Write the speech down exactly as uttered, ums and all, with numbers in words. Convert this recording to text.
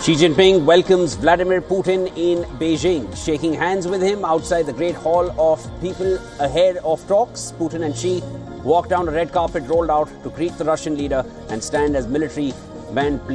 Xi Jinping welcomes Vladimir Putin in Beijing, shaking hands with him outside the Great Hall of People ahead of talks. Putin and Xi walked down a red carpet rolled out to greet the Russian leader and stand as military men.